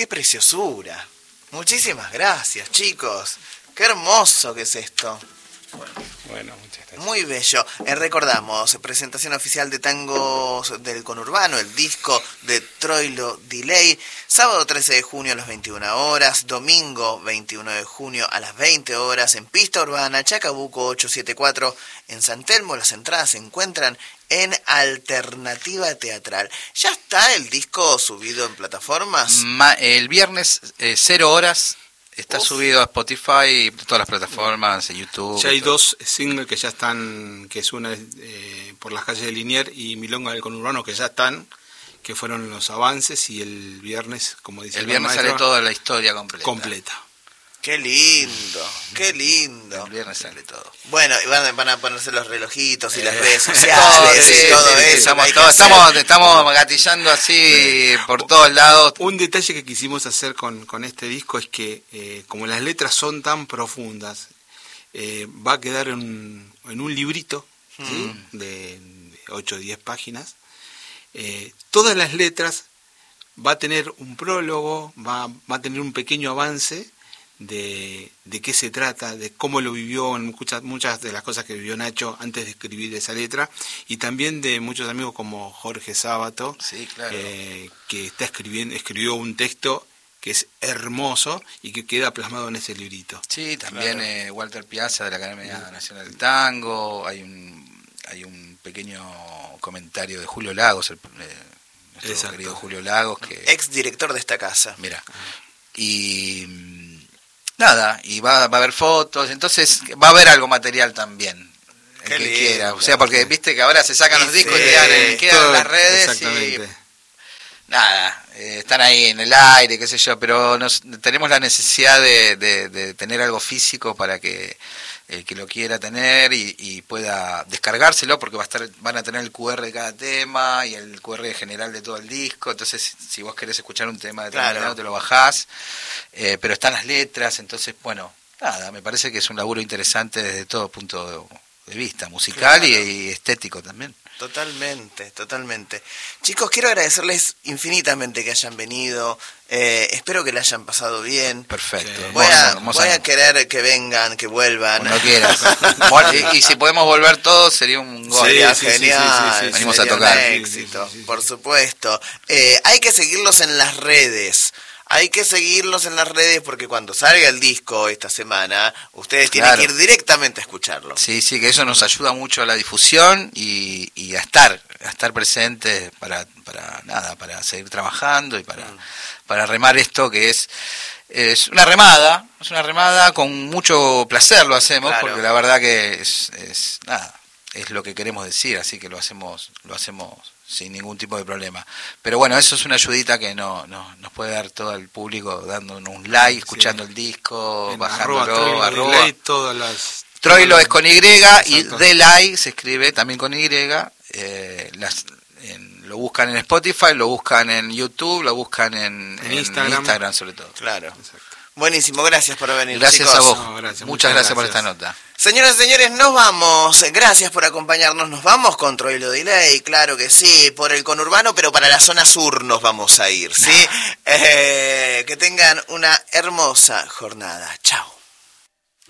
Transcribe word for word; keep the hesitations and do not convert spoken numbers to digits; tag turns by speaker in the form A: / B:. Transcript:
A: ¡Qué preciosura! Muchísimas gracias, chicos. ¡Qué hermoso que es esto!
B: Bueno, bueno muchas gracias.
A: Muy bello. Eh, recordamos, presentación oficial de tangos del conurbano, el disco de Troilo Delay, sábado trece de junio a las veintiuna horas, domingo veintiuno de junio a las veinte horas en Pista Urbana, Chacabuco ochocientos setenta y cuatro, en San Telmo. Las entradas se encuentran en Alternativa Teatral. ¿Ya está el disco subido en plataformas?
C: Ma- el viernes, eh, cero horas. Está Uf. subido a Spotify, todas las plataformas, en YouTube.
B: Ya hay dos singles que ya están, que es una eh, por las calles de Liniers y Milonga del Conurbano, que ya están, que fueron los avances, y el viernes, como dice
C: el viernes maestro, sale toda la historia completa.
B: Completa.
A: Qué lindo, qué lindo.
C: El viernes sale todo.
A: Bueno, y van, van a ponerse los relojitos y eh, las redes
C: todo,
A: sociales
C: sí,
A: y todo
C: sí,
A: eso.
C: Estamos, todo, estamos, estamos gatillando así por todos lados.
B: Un detalle que quisimos hacer con, con este disco es que, eh, como las letras son tan profundas, eh, va a quedar en, en un librito, hmm. ¿sí? de, de ocho o diez páginas. Eh, todas las letras va a tener un prólogo, va, va a tener un pequeño avance de, de qué se trata, de cómo lo vivió, en muchas, muchas de las cosas que vivió Nacho antes de escribir esa letra, y también de muchos amigos como Jorge Sábato,
C: sí, claro.
B: eh, que está escribiendo, escribió un texto que es hermoso y que queda plasmado en ese librito.
C: Sí, también
B: claro.
C: eh, Walter Piazza de la Academia sí. Nacional del Tango, hay un, hay un pequeño comentario de Julio Lagos, el, eh, nuestro Exacto. querido Julio Lagos, que
A: ex director de esta casa.
C: Mira, y nada, y va, va a haber fotos, entonces va a haber algo material también, el
A: Qué
C: que
A: lindo,
C: quiera, o sea, porque viste que ahora se sacan
A: sí,
C: los discos
A: sí,
C: y quedan en, quedan en las redes y nada, eh, están ahí en el aire, qué sé yo, pero nos, tenemos la necesidad de, de, de tener algo físico para que el que lo quiera tener y, y pueda descargárselo, porque va a estar, van a tener el cu erre de cada tema y el cu erre general de todo el disco. Entonces, si vos querés escuchar un tema determinado, claro. te lo bajás, eh, pero están las letras. Entonces, bueno, nada, me parece que es un laburo interesante desde todo punto de vista, musical, claro. y, y estético también.
A: Totalmente, totalmente. Chicos, quiero agradecerles infinitamente que hayan venido. Eh, espero que la hayan pasado bien.
C: Perfecto.
A: Eh, voy, a, voy a querer que vengan, que vuelvan.
C: Cuando quieras. y, y si podemos volver todos, sería un gol.
A: Sería
C: sí,
A: genial.
C: Sí, sí, sí, sí,
A: Venimos
C: a tocar.
A: Un éxito, sí, sí, sí. Por supuesto. Eh, hay que seguirlos en las redes. Hay que seguirlos en las redes porque cuando salga el disco esta semana, ustedes tienen claro. que ir directamente a escucharlo.
C: Sí, sí, que eso nos ayuda mucho a la difusión y, y a estar, a estar presentes para, para nada, para seguir trabajando y para, mm. para remar esto que es, es una remada, es una remada con mucho placer lo hacemos, claro. porque la verdad que es, es nada, es lo que queremos decir, así que lo hacemos, lo hacemos sin ningún tipo de problema. Pero bueno, eso es una ayudita que no, no nos puede dar todo el público dándonos un like, escuchando sí. el disco, en bajándolo, arroba.
B: Delay, todas las,
C: Troilo es con Y
B: Exacto.
C: y Delay se escribe también con Y. Eh, las, en, lo buscan en Spotify, lo buscan en YouTube, lo buscan en,
B: en,
C: en
B: Instagram.
C: Instagram sobre todo.
A: Claro. Exacto. Buenísimo, gracias por venir.
C: Gracias
A: chicos.
C: a vos.
B: No, gracias,
C: muchas,
B: muchas
C: gracias,
B: gracias
C: por esta nota.
A: Señoras y señores, nos vamos. Gracias por acompañarnos. Nos vamos con Troilo Delay, claro que sí, por el conurbano, pero para la zona sur nos vamos a ir, ¿sí? eh, que tengan una hermosa jornada. Chao.